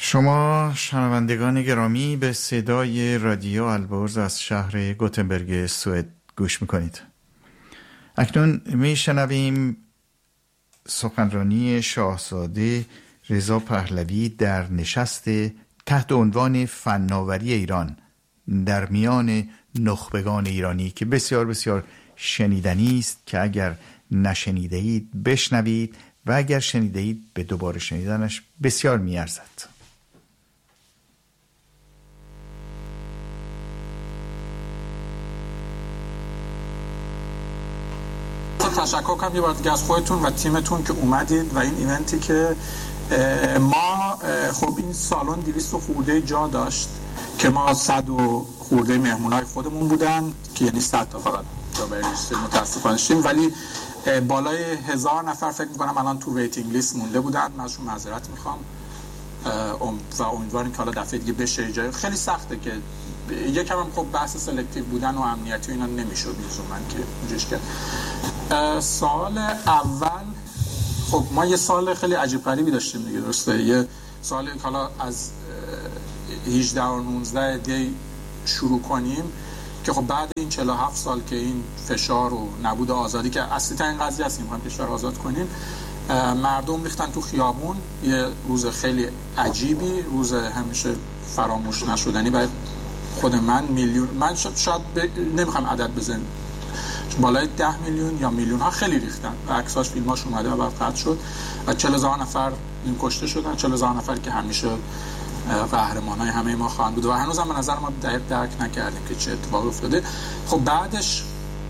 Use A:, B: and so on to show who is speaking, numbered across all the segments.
A: شما شنوندگان گرامی به صدای رادیو البرز از شهر گوتنبرگ سوئد گوش میکنید. اکنون میشنویم سخنرانی شاهزاده رضا پهلوی در نشست تحت عنوان فناوری ایران در میان نخبگان ایرانی که بسیار بسیار شنیدنی است که اگر نشنیده اید بشنوید و اگر شنیده اید به دوباره شنیدنش بسیار میارزد.
B: تشکر کنم یه بار دیگه از خودتون و تیمتون که اومدید و این ایونتی که ما خب این سالن 200 خورده جا داشت که ما 100 خورده مهمونای خودمون بودن که یعنی 100 تا فقط جا بریم متاسفانه شیم، ولی بالای 1000 نفر فکر میکنم الان تو ویتینگ لیست مونده بودن. من ازشون معذرت میخوام و امیدواریم که حالا دفعه دیگه بشه جای. خیلی سخته که یکم هم خب بحث سلکتیو بودن و امنیتی و اینا نمیشد لزوما که اونجاش کرد. سال اول خب ما یه سال خیلی عجیب غریبی داشتیم دیگه، درسته؟ یه سال حالا از 18 و 19 دی شروع کنیم که خب بعد این 47 سال که این فشار و نبود آزادی که اصلی ترین قضیه هستیم می‌خوایم کشور آزاد کنیم، مردم ریختن تو خیابون. یه روز خیلی عجیبی، روز همیشه فراموش نشدنی برای خود من. من شاید نمیخوام عدد بزنم، بالای 10 میلیون یا میلیون ها خیلی ریختن و عکساش فیلماش اومده و بعد قطع شد و 40,000 نفر این کشته شدن. 40,000 نفر که همیشه قهرمانای همه ما خواهند بود و هنوز هم به نظر ما درک نکردیم که چه اتفاقی افتاده. خب بعدش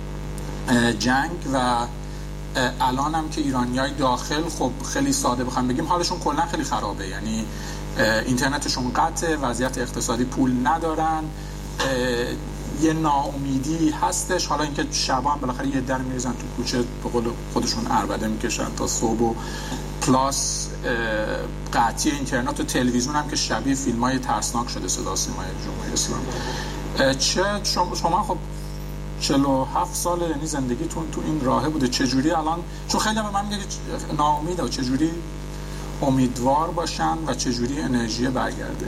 B: جنگ و الان هم که ایرانیای داخل خب خیلی ساده بخوام بگیم حالشون کلا خیلی خرابه، یعنی اینترنتشون قطعه، وضعیت اقتصادی پول ندارن، یه ناامیدی هستش. حالا اینکه شبان بالاخره یه در میریزن تو کوچه به قول خودشون عربده میکشن تا صبح و پلاس قطعی اینترنت و تلویزیون هم که شبیه فیلمای ترسناک شده صدا سیمای جمهوری اسلامی. شما خب 47 سال یعنی زندگیتون تو این راهه بوده، چجوری الان، چون خیلی به من میگه ناامیده و چجوری امیدوار باشن و چجوری انرژی برگرده؟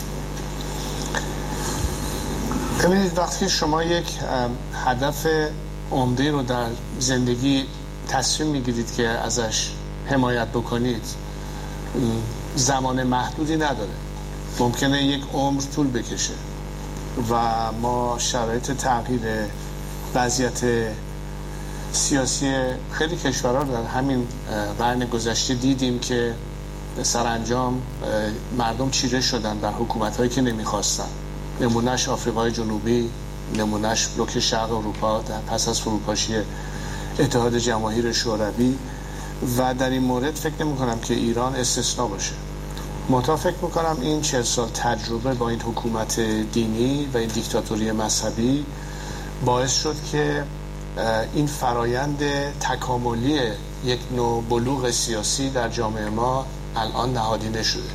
C: ببینید وقتی شما یک هدف عمده رو در زندگی تصمیم میگیرید که ازش حمایت بکنید، زمان محدودی نداره، ممکنه یک عمر طول بکشه و ما شرایط تغییر وضعیت سیاسی خیلی کشورها در همین قرن گذشته دیدیم که سرانجام مردم چیره شدن در حکومت‌هایی که نمیخواستن. نمونهش آفریقای جنوبی، نمونهش بلوک شرق اروپا در پس از فروپاشی اتحاد جماهیر شوروی و در این مورد فکر نمی کنم که ایران استثنا باشه. منتها فکر میکنم این 40 سال تجربه با این حکومت دینی و این دیکتاتوری مذهبی باعث شد که این فرایند تکاملی یک نوع بلوغ سیاسی در جامعه ما الان نهادینه شده.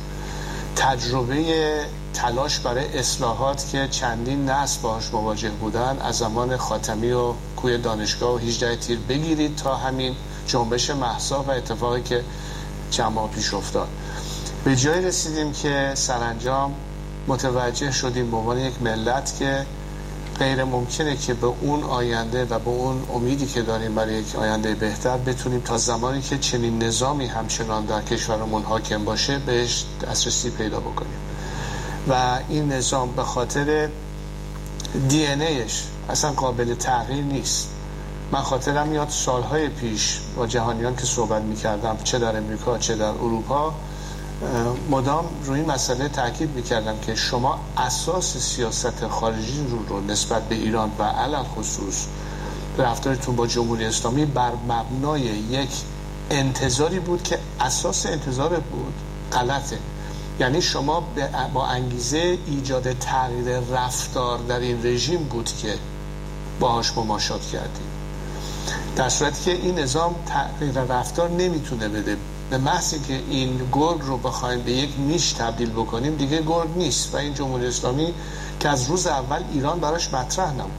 C: تجربه تلاش برای اصلاحات که چندین نسل باهاش مواجه بودن، از زمان خاتمی و کوی دانشگاه و 18 تیر بگیرید تا همین جنبش مهسا و اتفاقی که چند ماه پیش افتاد، به جای رسیدیم که سرانجام متوجه شدیم به عنوان یک ملت که غیر ممکنه که به اون آینده و به اون امیدی که داریم برای یک آینده بهتر بتونیم تا زمانی که چنین نظامی همچنان در کشورمون حاکم باشه بهش دسترسی پیدا بکنیم. و این نظام به خاطر دی ان ایش اصلا قابل تغییر نیست. من خاطرم میاد سالهای پیش با جهانیان که صحبت میکردم، چه در امریکا چه در اروپا، مدام روی این مسئله تاکید میکردم که شما اساس سیاست خارجی رو نسبت به ایران و علل خصوص رفتارتون با جمهوری اسلامی بر مبنای یک انتظاری بود که اساس انتظار بود غلطه. یعنی شما با انگیزه ایجاد تغییر رفتار در این رژیم بود که باهاش مماشات کردیم، در صورتی که این نظام تغییر رفتار نمیتونه بده. به محض اینکه این گرگ رو بخوایم به یک میش تبدیل بکنیم دیگه گرگ نیست و این جمهوری اسلامی که از روز اول ایران براش مطرح نبود،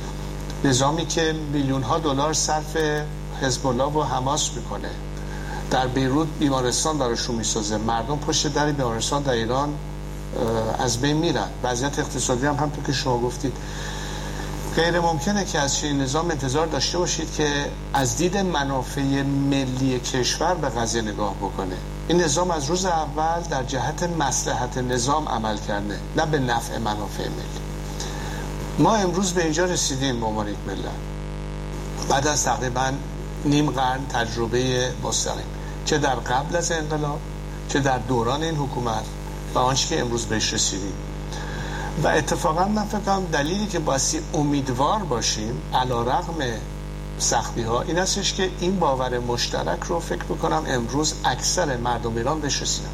C: نظامی که میلیون ها دلار صرف حزب الله و حماس میکنه، در بیروت بیمارستان براشون میسازه، مردم پشت در بیمارستان در ایران از بین میرن. وضعیت اقتصادی هم همونطور که شما گفتید غیر ممکنه که از چنین نظام انتظار داشته باشید که از دید منافع ملی کشور به قضیه نگاه بکنه. این نظام از روز اول در جهت مصلحت نظام عمل کرده، نه به نفع منافع ملی. ما امروز به اینجا رسیدیم به عنوان یک ملت بعد از تقریبا نیم قرن تجربه مستقیم، چه در قبل از انقلاب چه در دوران این حکومت و آنچه که امروز بهش رسیدیم. و اتفاقا من فکر کنم دلیلی که بایستی امیدوار باشیم علیرغم سختی ها این هستش که این باور مشترک رو فکر میکنم امروز اکثر مردم ایران بهش رسیدن.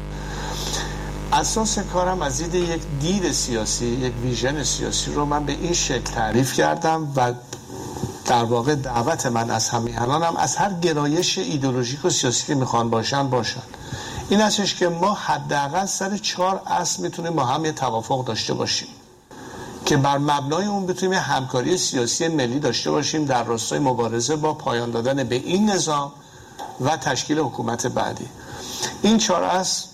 C: اساس کارم از دید یک دید سیاسی، یک ویژن سیاسی رو من به این شکل تعریف کردم و در واقع دعوت من از همیهنانم از هر گرایش ایدئولوژیک و سیاسی که میخوان باشن این هستش که ما حداقل سر 4 اصل میتونیم با هم یه توافق داشته باشیم که بر مبنای اون بتونیم همکاری سیاسی ملی داشته باشیم در راستای مبارزه با پایان دادن به این نظام و تشکیل حکومت بعدی. این 4 اصل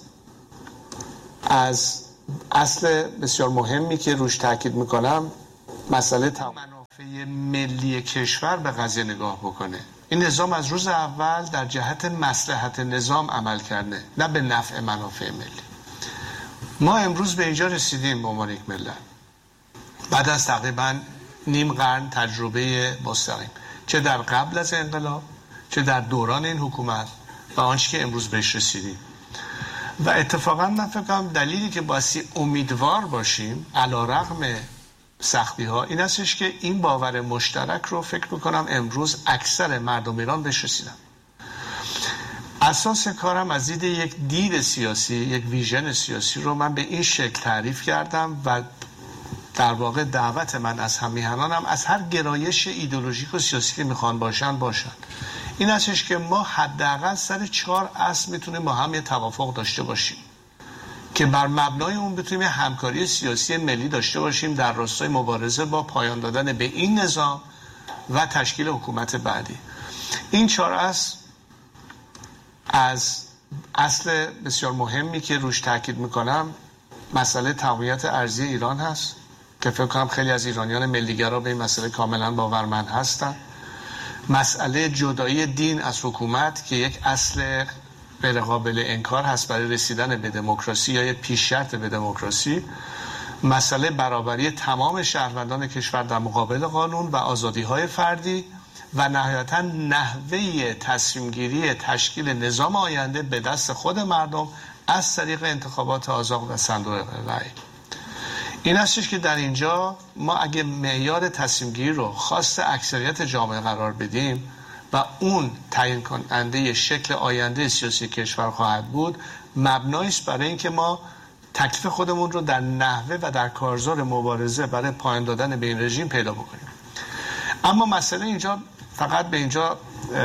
C: از اصل بسیار مهمی که روش تاکید میکنم مسئله منافع ملی کشور به قضیه نگاه بکنه. این نظام از روز اول در جهت مصلحت نظام عمل کرده، نه به نفع منافع ملی. ما امروز به اینجا رسیدیم به عنوان یک ملت بعد از تقریبا نیم قرن تجربه مستقیم، چه در قبل از انقلاب چه در دوران این حکومت و آنچه که امروز بهش رسیدیم. و اتفاقا من فکر کنم دلیلی که بایستی امیدوار باشیم علیرغم سختی ها این هستش که این باور مشترک رو فکر میکنم امروز اکثر مردم ایران بهش رسیدن. اساس کارم از دید یک دید سیاسی، یک ویژن سیاسی رو من به این شکل تعریف کردم و در واقع دعوت من از همیهنانم از هر گرایش ایدئولوژیک و سیاسی که میخوان باشن این هستش که ما حداقل سر 4 اصل میتونیم با هم یه توافق داشته باشیم که بر مبنای اون بتونیم همکاری سیاسی ملی داشته باشیم در راستای مبارزه با پایان دادن به این نظام و تشکیل حکومت بعدی. این 4 اصل از اصل بسیار مهمی که روش تاکید میکنم مسئله تقویت ارضی ایران هست که فکر کنم خیلی از ایرانیان ملیگرا به این مسئله کاملا باورمند هستند. مسئله جدایی دین از حکومت که یک اصل غیر قابل انکار هست برای رسیدن به دموکراسی یا یک پیش شرط به دموکراسی. مسئله برابری تمام شهروندان کشور در مقابل قانون و آزادی‌های فردی و نهایتاً نحوه تصمیم گیری تشکیل نظام آینده به دست خود مردم از طریق انتخابات آزاد و صندوق رای. این هستش که در اینجا ما اگه معیار تصمیم گیری رو خواست اکثریت جامعه قرار بدیم و اون تعیین کننده شکل آینده سیاسی کشور خواهد بود، مبنایی است برای اینکه ما تکلیف خودمون رو در نحوه و در کارزار مبارزه برای پایان دادن به این رژیم پیدا بکنیم. اما مسئله اینجا فقط به اینجا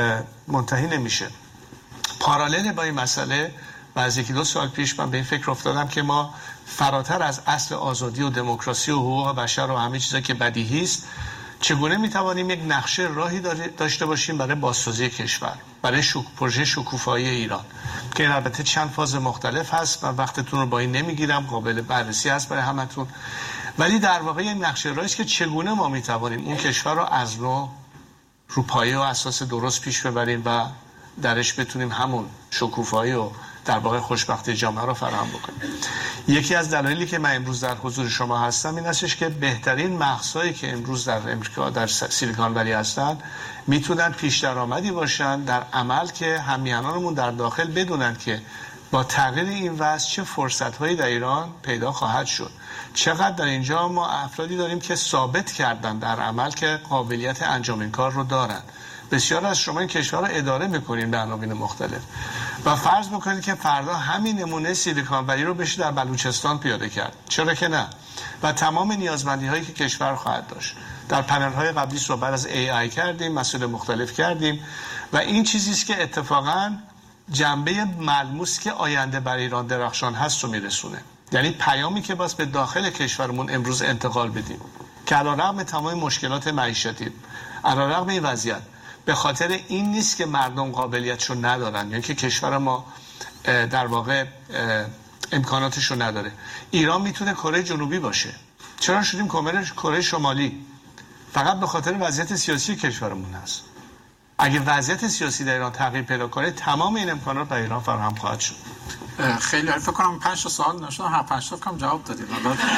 C: منتهی نمیشه. پارالل با این مسئله و از 1-2 سال پیش من به این فکر افتادم که ما فراتر از اصل آزادی و دموکراسی و حقوق بشر و همه چیزا که بدیهی است چگونه میتوانیم یک نقشه راهی داشته باشیم برای بازسازی کشور، برای پروژه شکوفایی ایران که این البته چند فاز مختلف هست و وقتتون رو با این نمیگیرم، قابل بررسی هست برای همتون، ولی در واقع این نقشه راهی است که چگونه ما میتوانیم اون کشور رو از نو رو پایه و اساس درست پیش ببریم و درش بتونیم همون شکوفایی و در واقع خوشبختی جامعه رو فراهم بکنیم. یکی از دلایلی که من امروز در حضور شما هستم این هستش که بهترین مغزهایی که امروز در امریکا در سیلیکون ولی هستن میتونن پیش درآمدی باشن در عمل که همیهنانمون در داخل بدونن که با تغییر این وضع چه فرصت‌هایی در ایران پیدا خواهد شد. چقدر در اینجا ما افرادی داریم که ثابت کردن در عمل که قابلیت انجام این کار رو دارن. بسیار از شما این کشور رو اداره میکنین به عناوین مختلف و فرض بکنید که فردا همین نمونه سیلیکون ولی رو بشه در بلوچستان پیاده کرد، چرا که نه؟ و تمام نیازمندی هایی که کشور خواهد داشت. در پنل های قبلی صحبت از AI کردیم، مسائل مختلف کردیم و این چیزی است که اتفاقا جنبه ملموس که آینده برای ایران درخشان هست رو میرسونه. یعنی پیامی که باز به داخل کشورمون امروز انتقال بدیم که علیرغم تمام مشکلات معیشتی، علیرغم این وضعیت به خاطر این نیست که مردم قابلیتشو ندارن، یعنی که کشور ما در واقع امکاناتشو نداره. ایران میتونه کره جنوبی باشه. چرا شدیم کره شمالی؟ فقط به خاطر وضعیت سیاسی کشورمون هست. اگه وضعیت سیاسی در ایران تغییر پیدا کنه، تمام این امکانات برای ایران فراهم خواهد شد.
B: خیلی فکر کنم 5 تا سوال نشد، هر 5 تا کم جواب دادید.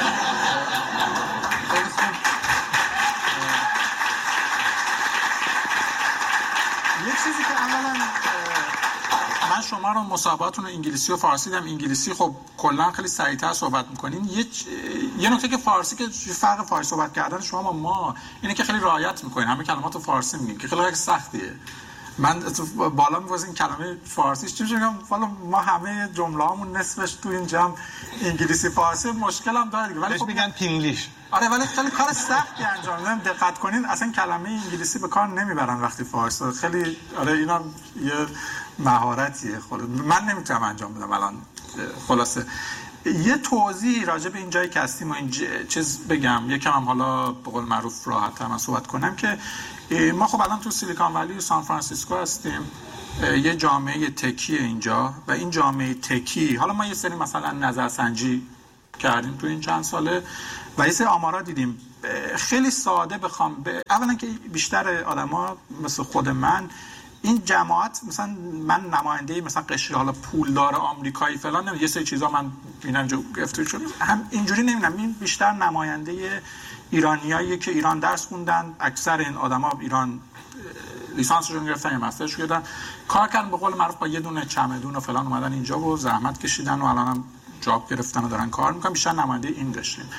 B: یه چیزی که اولا من شما رو مسابقاتون انگلیسی و فارسی دیدم. انگلیسی خب کلا خیلی سریعتر صحبت میکنین. یه نکته که فارسی که فرق فارسی صحبت کردن شما با ما اینه که خیلی رعایت میکنین، همه کلمات رو فارسی میگین که خیلی سختیه. من بالا می‌گذارم کلمه فارسیش چی میگم، والا ما همه جمله‌هامون نصفش تو این جمع انگلیسی فارسی، مشکلم داره دیگه. ولی
C: خب میگن پینگلیش.
B: آره ولی خیلی کار سختی انجام میدن. دقت کنین اصلا کلمه انگلیسی به کار نمیبرن وقتی فارسی. خیلی آره اینا یه مهارتیه. من نمیتونم انجام بدم الان. خلاصه یه توضیح راجع به این جایی که هستیم و این چیز بگم، یکم هم حالا به قول معروف راحت‌تر من صحبت کنم که ما خب الان تو سیلیکون ولی و سان فرانسیسکو هستیم، یه جامعه تکی اینجا و این جامعه تکی حالا ما یه سری مثلا نظرسنجی کردیم تو این چند ساله و یه سری آمارا دیدیم. خیلی ساده بخوام اولا که بیشتر آدما مثل خود من این جماعت، مثلا من نماینده مثلا قشر حالا پولدار آمریکایی فلان یه سری چیزا من اینا گفتم شد هم اینجوری نمیدونم. این بیشتر نماینده ایرانیاییه که ایران درس خوندن. اکثر این آدما ایران لیسانسشون گرفتن یا مسترشون گرفتن، کار کردن به قول معروف با یه دونه چمدون و فلان اومدن اینجا و زحمت کشیدن و الان هم جاب گرفتن و دارن کار میکنن. بیشتر نماینده این قشریم.